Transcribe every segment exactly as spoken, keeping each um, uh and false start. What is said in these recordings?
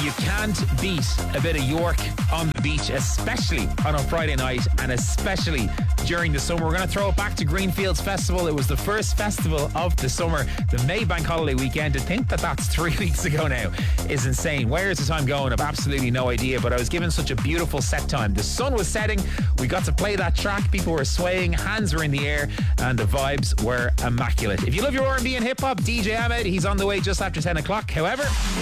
You can't beat a bit of York on the beach, especially on a Friday night and especially during the summer. We're going to throw it back to Greenfields Festival. It was the first festival of the summer, the May Bank Holiday weekend. To think that that's three weeks ago now is insane. Where is the time going? I've absolutely no idea, but I was given such a beautiful set time. The sun was setting. We got to play that track. People were swaying. Hands were in the air and the vibes were immaculate. If you love your R and B and hip hop, D J Ahmed, he's on the way just after ten o'clock. However,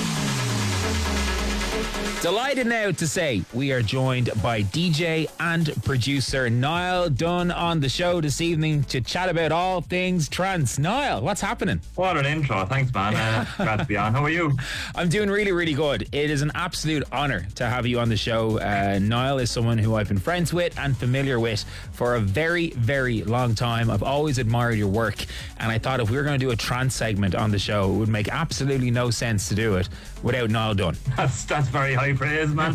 delighted now to say we are joined by D J and producer Niall Dunn on the show this evening to chat about all things trance. Niall, what's happening? What an intro. Thanks, man. Uh, glad to be on. How are you? I'm doing really, really good. It is an absolute honour to have you on the show. Uh, Niall is someone who I've been friends with and familiar with for a very, very long time. I've always admired your work, and I thought if we were going to do a trance segment on the show, it would make absolutely no sense to do it without Niall Dunn. That's, that's very high praise, man.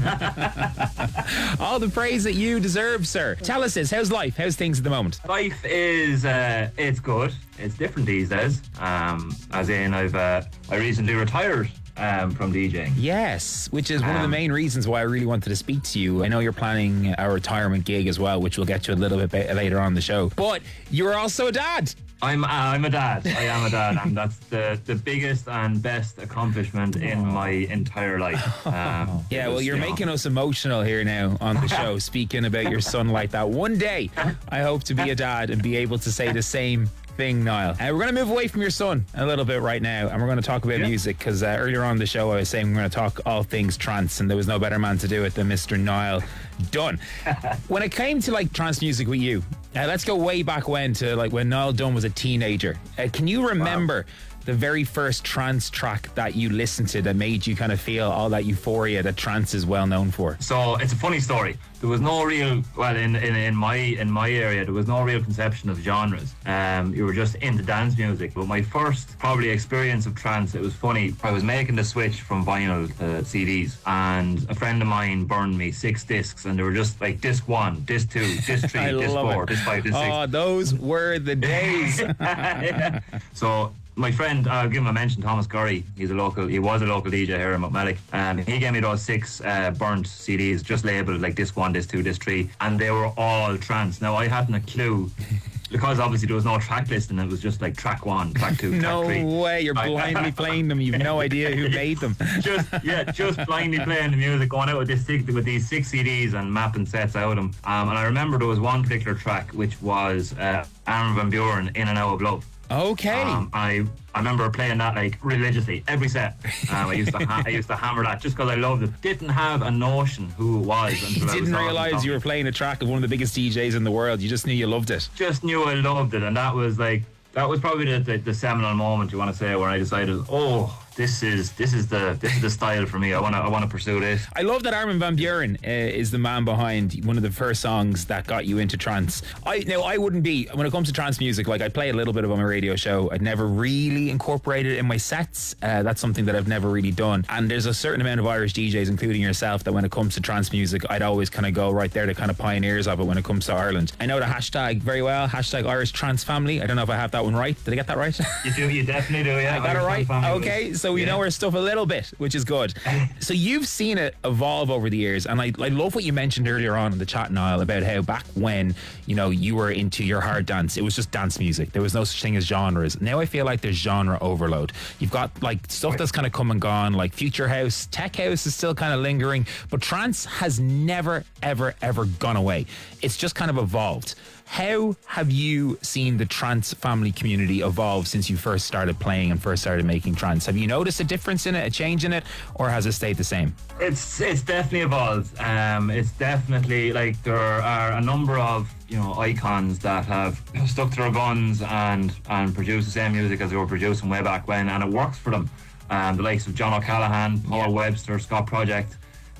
All the praise that you deserve, sir. Tell us this, how's life? How's things at the moment? Life is, uh, it's good. It's different these days. Um, as in, I've uh, I recently retired um, from DJing. Yes, which is one um, of the main reasons why I really wanted to speak to you. I know you're planning a retirement gig as well, which we'll get to a little bit later on the show. But you're also a dad. I'm uh, I'm a dad. I am a dad, and that's the, the biggest and best accomplishment in my entire life. Um, yeah, well, was, you're you know. making us emotional here now on the show, speaking about your son like that. One day, I hope to be a dad and be able to say the same thing, Niall. Uh, we're going to move away from your son a little bit right now, and we're going to talk about yeah. music, because uh, earlier on the show I was saying we're going to talk all things trance, and there was no better man to do it than Mister Niall Dunn. When it came to like trance music with you, uh, let's go way back when to like when Niall Dunn was a teenager. Uh, can you remember wow. the very first trance track that you listened to that made you kind of feel all that euphoria that trance is well known for? So it's a funny story. There was no real, well, in, in, in my in my area, there was no real conception of genres. Um, you were just into dance music. But my first probably experience of trance, it was funny. I was making the switch from vinyl to C Ds, and a friend of mine burned me six discs, and they were just like disc one, disc two, disc three, disc four, it. disc five, disc six. Oh, those were the days. yeah. So my friend, I'll give him a mention, Thomas Gurry. He's a local, he was a local D J here in Muckmellick. Um, he gave me those six uh, burnt C Ds, just labelled like disc one, disc two, disc three, and they were all trance. Now I hadn't a clue, because obviously there was no track listing. It was just like track one, track two, no track three. No way, you're blindly playing them. You've no idea who made them. Just yeah, just blindly playing the music, going out with this six, with these six C Ds and mapping sets out of them. Um, and I remember there was one particular track which was uh, Armin van Buuren, In and Out of Love. Okay. Um, I I remember playing that like religiously every set. Um, I used to ha- I used to hammer that just because I loved it. Didn't have a notion who it was. You didn't realise you were playing a track of one of the biggest D Js in the world. You just knew you loved it. Just knew I loved it, and that was like that was probably the, the, the seminal moment, you want to say, where I decided, oh, this is this is the this is the style for me. I want to I want to pursue this. I love that Armin van Buuren uh, is the man behind one of the first songs that got you into trance. I now I wouldn't be, when it comes to trance music, like I play a little bit of on my radio show. I'd never really incorporated it in my sets. Uh, that's something that I've never really done. And there's a certain amount of Irish D Js, including yourself, that when it comes to trance music, I'd always kind of go right there to kind of pioneers of it when it comes to Ireland. I know the hashtag very well, hashtag Irish Trance Family. I don't know if I have that one right. Did I get that right? You do, you definitely do, yeah. I got Irish it right. Okay, so we yeah. know our stuff a little bit, which is good. So you've seen it evolve over the years, and I, I love what you mentioned earlier on in the chat, Niall, about how back when, you know, you were into your hard dance, it was just dance music. There was no such thing as genres. Now I feel like there's genre overload. You've got like stuff that's kind of come and gone, like future house, tech house is still kind of lingering, but trance has never, ever, ever gone away. It's just kind of evolved. How have you seen the trance family community evolve since you first started playing and first started making trance? Have you noticed a difference in it, a change in it, or has it stayed the same? It's it's definitely evolved. Um, it's definitely like there are a number of, you know, icons that have stuck to their guns and and produced the same music as they were producing way back when, and it works for them. Um, the likes of John O'Callaghan, Paul yeah. Webster, Scott Project,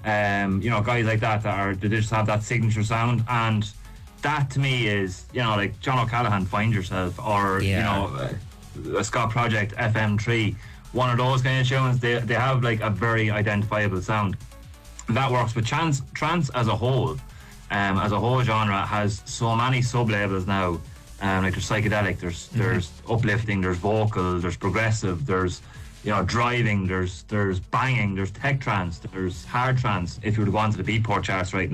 um, you know, guys like that that are they just have that signature sound. And that to me is, you know, like John O'Callaghan, Find Yourself, or yeah. you know, uh, Scott Project, F M three, one of those kind of tunes. They they have like a very identifiable sound. That works. But trance, trance as a whole, um, as a whole genre, has so many sub labels now. Um, like there's psychedelic, there's mm-hmm. there's uplifting, there's vocal, there's progressive, there's you know, driving, there's there's banging, there's tech trance, there's hard trance. If you were to go onto the Beatport charts right